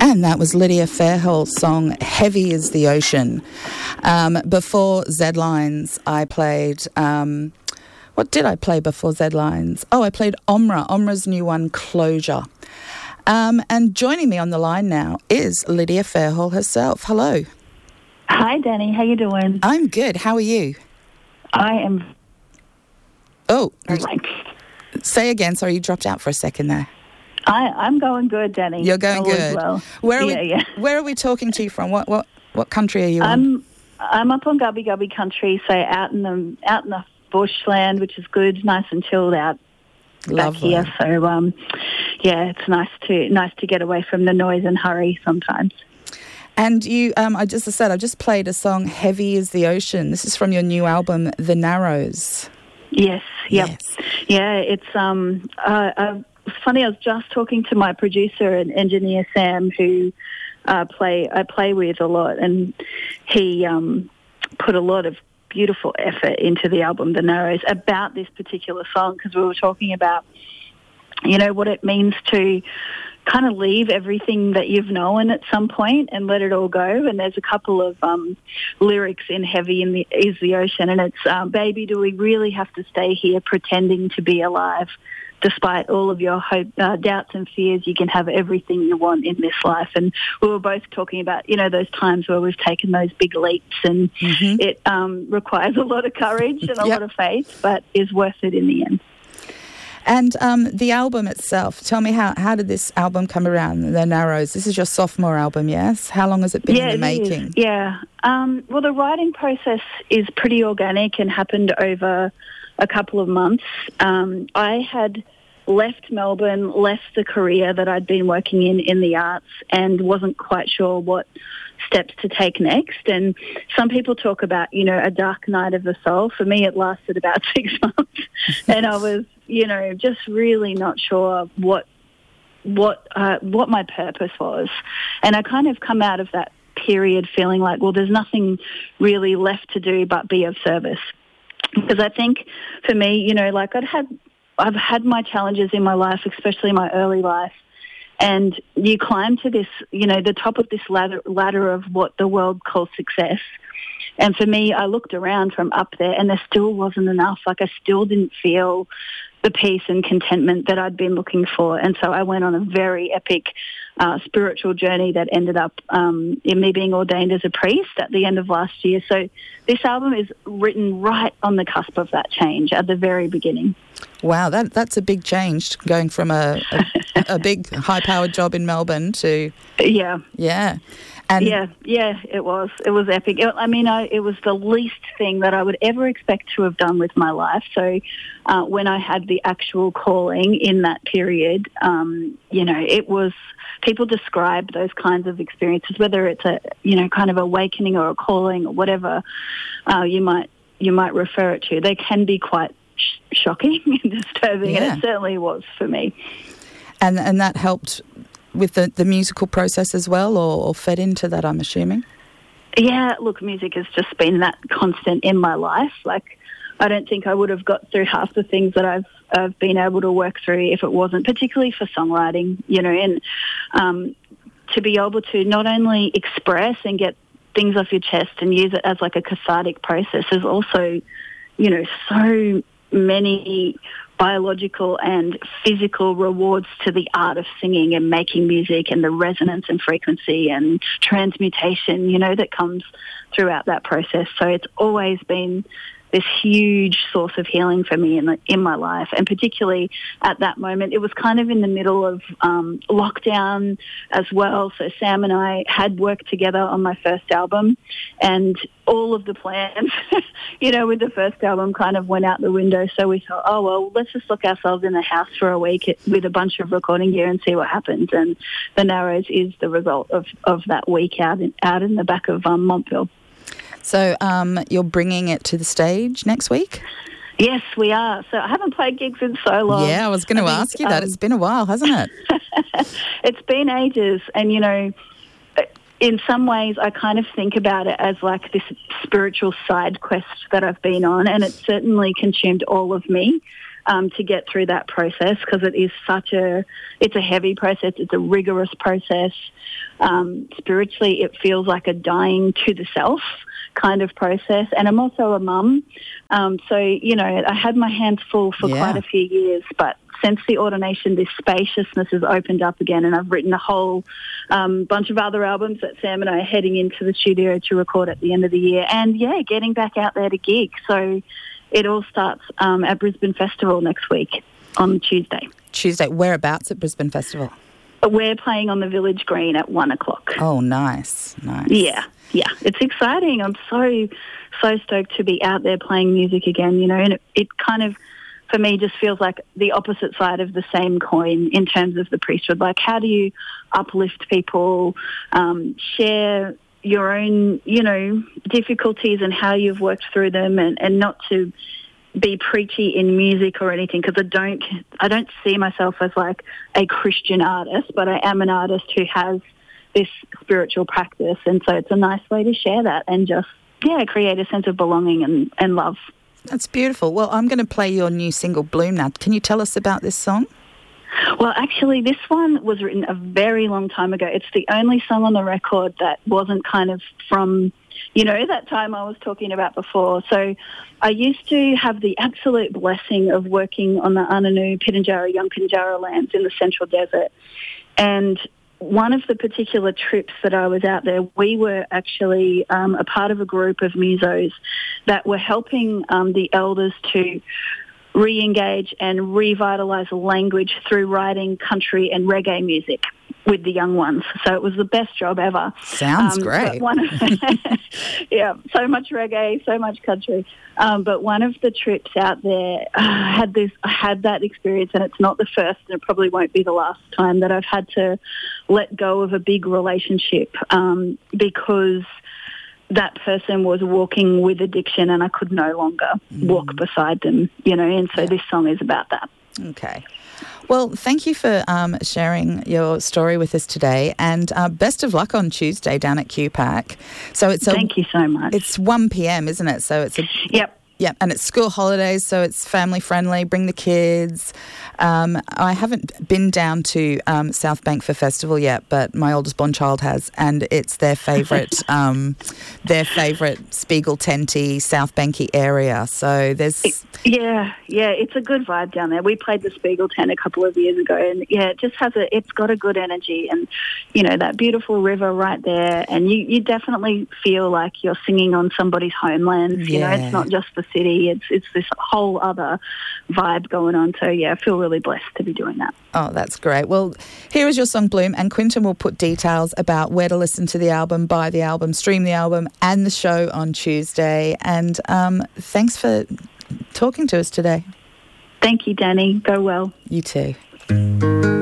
And that was Lydia Fairhall's song Heavy is the Ocean. Before Z-Lines, I played... what did I play before Z-Lines? Oh, I played Omra's new one, Closure. And joining me on the line now is Lydia Fairhall herself. Hello. Hi, Danny. How you doing? I'm good. How are you? I am... Oh, say again. Sorry, you dropped out for a second there. I'm going good, Danny. You're going good. Well. Where are we talking to you from? What country are you in? I'm up on Gubbi Gubbi country, so out in the bushland, which is good, nice and chilled out. Lovely. Back here. So it's nice to get away from the noise and hurry sometimes. And you, I just played a song, Heavy is the Ocean. This is from your new album, The Narrows. Yes. Yep. Yes. Yeah. It's it's funny. I was just talking to my producer and engineer Sam, who I play with a lot, and he put a lot of beautiful effort into the album The Narrows about this particular song, because we were talking about, what it means to kind of leave everything that you've known at some point and let it all go. And there's a couple of lyrics in Heavy is the Ocean, and it's, baby, do we really have to stay here pretending to be alive? Despite all of your doubts and fears, you can have everything you want in this life. And we were both talking about, those times where we've taken those big leaps, and it requires a lot of courage and a lot of faith, but is worth it in the end. And the album itself, tell me, how did this album come around, The Narrows? This is your sophomore album, yes? How long has it been in the making? Is. Yeah. Well, the writing process is pretty organic and happened over a couple of months. I had left Melbourne, left the career that I'd been working in the arts, and wasn't quite sure what steps to take next. And some people talk about, a dark night of the soul. For me, it lasted about 6 months. And I was, just really not sure what my purpose was. And I kind of come out of that period feeling like, well, there's nothing really left to do but be of service. Because I think for me, I've had my challenges in my life, especially my early life, and you climb to this, the top of this ladder of what the world calls success. And for me, I looked around from up there, and there still wasn't enough. Like, I still didn't feel the peace and contentment that I'd been looking for. And so I went on a very epic spiritual journey that ended up in me being ordained as a priest at the end of last year. So this album is written right on the cusp of that change at the very beginning. Wow, that's a big change, going from a big high-powered job in Melbourne to... Yeah. And it was. It was epic. It was the least thing that I would ever expect to have done with my life. So when I had the actual calling in that period, it was... People describe those kinds of experiences, whether it's a, kind of awakening or a calling or whatever you might refer it to. They can be quite shocking and disturbing, and it certainly was for me. And that helped with the musical process as well, or fed into that, I'm assuming? Yeah, look, music has just been that constant in my life. Like, I don't think I would have got through half the things that I've been able to work through if it wasn't, particularly for songwriting, and to be able to not only express and get things off your chest and use it as like a cathartic process is also, so many biological and physical rewards to the art of singing and making music, and the resonance and frequency and transmutation, that comes throughout that process. So it's always been this huge source of healing for me in my life, and particularly at that moment. It was kind of in the middle of lockdown as well, so Sam and I had worked together on my first album, and all of the plans, with the first album kind of went out the window. So we thought, oh, well, let's just lock ourselves in the house for a week with a bunch of recording gear and see what happens. And The Narrows is the result of that week out in the back of Montville. So you're bringing it to the stage next week? Yes, we are. So I haven't played gigs in so long. Yeah, I was going to ask you that. It's been a while, hasn't it? It's been ages. And, in some ways I kind of think about it as like this spiritual side quest that I've been on, and it certainly consumed all of me. to get through that process, because it's a heavy process. It's a rigorous process. Spiritually, it feels like a dying to the self kind of process. And I'm also a mum. So, I had my hands full for quite a few years, but since the ordination, this spaciousness has opened up again, and I've written a whole bunch of other albums that Sam and I are heading into the studio to record at the end of the year. And, getting back out there to gig. So it all starts at Brisbane Festival next week on Tuesday. Tuesday. Whereabouts at Brisbane Festival? We're playing on the Village Green at 1:00. Oh, nice. Yeah. It's exciting. I'm so stoked to be out there playing music again, and it kind of, for me, just feels like the opposite side of the same coin in terms of the priesthood. Like, how do you uplift people, share your own, difficulties and how you've worked through them, and not to be preachy in music or anything, because I don't see myself as like a Christian artist, but I am an artist who has this spiritual practice, and so it's a nice way to share that and just create a sense of belonging and love. That's beautiful. Well, I'm going to play your new single, Bloom, now. Can you tell us about this song? Well, actually, this one was written a very long time ago. It's the only song on the record that wasn't kind of from, that time I was talking about before. So I used to have the absolute blessing of working on the Anangu, Pitjantjatjara, Yunkanjatjara lands in the Central Desert. And one of the particular trips that I was out there, we were actually a part of a group of musos that were helping the elders to re-engage and revitalise language through writing country and reggae music with the young ones. So it was the best job ever. Sounds great. So much reggae, so much country. But one of the trips out there, I had that experience, and it's not the first, and it probably won't be the last time that I've had to let go of a big relationship because that person was walking with addiction and I could no longer walk beside them, and so this song is about that. Okay. Well, thank you for sharing your story with us today, and best of luck on Tuesday down at QPAC. Thank you so much. It's 1 p.m, isn't it? So it's Yep. Yeah, and it's school holidays, so it's family friendly. Bring the kids. I haven't been down to South Bank for festival yet, but my oldest born child has, and it's their favourite, Spiegel Tenty, South Banky area. So there's it's a good vibe down there. We played the Spiegel Tent a couple of years ago, and it just it's got a good energy, and that beautiful river right there, and you definitely feel like you're singing on somebody's homeland. It's not just the city, it's this whole other vibe going on. So I feel really blessed to be doing that. Oh, that's great. Well, here is your song Bloom, and Quinton will put details about where to listen to the album, buy the album, stream the album and the show on Tuesday. And thanks for talking to us today. Thank you, Danny. Go well. You too.